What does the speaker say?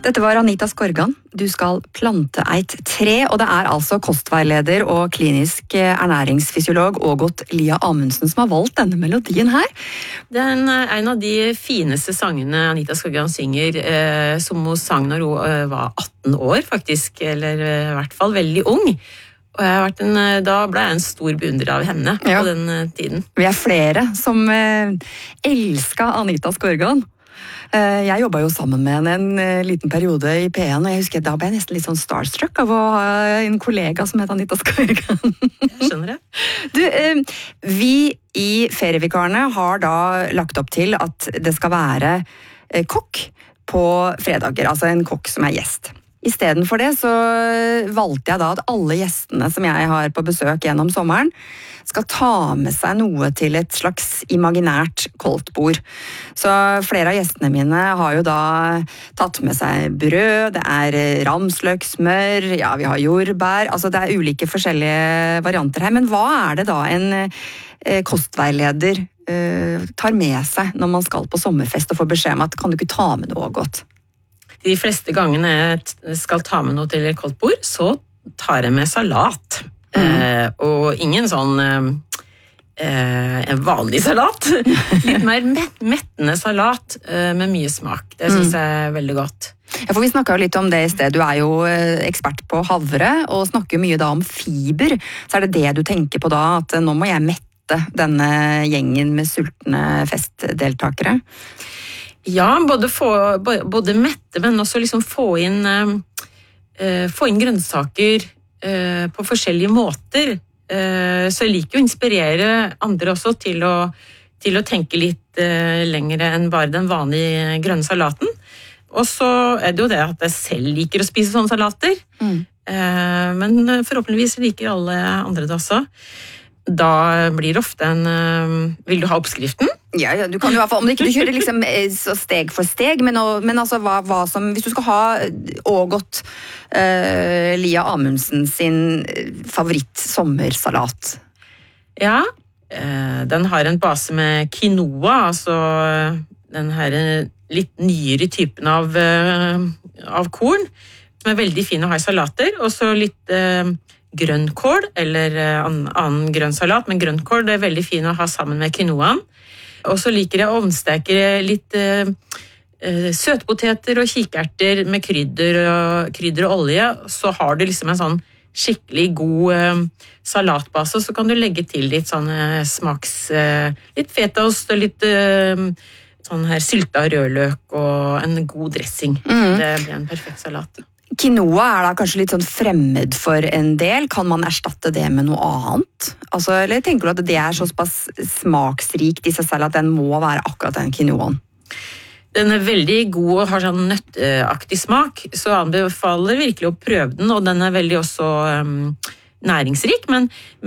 Dette var Anita Skorgan. Du skal plante et tre, og det er altså kostveileder og klinisk ernæringsfysiolog Ågot Lia Amundsen som har valgt denne melodien her. Det er en av de fineste sangene Anita Skorgan synger, som hun sang når hun var 18 år faktisk, eller i hvert fall veldig ung. Og da ble jeg en stor beundrer av henne på den tiden. Vi er flere som elsket Anita Skorgan. Jeg jobbet jo sammen med henne en liten periode i P1, og jeg husker da ble jeg nesten litt sånn starstruck av å ha en kollega som het Anita Skorgan. Jeg skjønner det. Du, vi i Ferievikarene har da lagt opp til at det skal være kokk på fredager, altså en kokk som er gjest. I stedet for det så valgte jeg da at alle gjestene som jeg har på besøk gjennom sommeren skal ta med seg noe til et slags imaginært koldtbord. Så flere av gjestene mine har jo da tatt med seg brød, det er ramsløksmør, ja vi har jordbær, altså det er ulike forskjellige varianter her. Men hva er det da en kostveileder tar med seg når man skal på sommerfest og får beskjed om at kan du ikke ta med noe godt? De fleste gangene jeg skal ta med noe til et koldtbord, så tar jeg med salat. Og ingen sånn en vanlig salat. Litt mer mettende salat med mye smak. Det synes jeg er veldig godt. Ja, for vi snakket jo litt om det i sted. Du er jo ekspert på havre, og snakker mye da om fiber. Så er det det du tenker på da, at nå må jeg mette denne gjengen med sultne festdeltakere? Ja, både mette, men også liksom få inn grønnsaker på forskjellige måter. Så jeg liker å inspirere andre også til å tenke litt lengre enn bare den vanlige grønne salaten. Og så er det jo det at jeg selv liker å spise sånne salater. Men forhåpentligvis liker alle andre det også. Da blir det ofte vil du ha oppskriften? Ja, du kan jo ha, om du ikke kjører liksom steg for steg, men altså hva som, hvis du skal ha Ågot Lia Amundsen sin favoritt-sommersalat. Ja, den har en base med quinoa, altså den her litt nyere typen av korn, som er veldig fin å ha i salater, og så litt grønnkål, eller annen grønn salat, men grønnkål det er veldig fin å ha sammen med quinoaen. Og så liker jeg å ovnsteke litt søtpoteter og kikerter med krydder og olje, så har du liksom en sånn skikkelig god salatbase, så kan du legge til litt sånne litt fetaost og litt sånn her sylta rødløk og en god dressing. Det blir en perfekt salat. Quinoa er da kanskje litt sånn fremmed for en del. Kan man erstatte det med noe annet? Altså, eller tenker du at det er såpass smaksrikt i seg selv at den må være akkurat den quinoaen? Den er veldig god og har sånn nøtteaktig smak, så anbefaler virkelig å prøve den, og den er veldig også næringsrik, men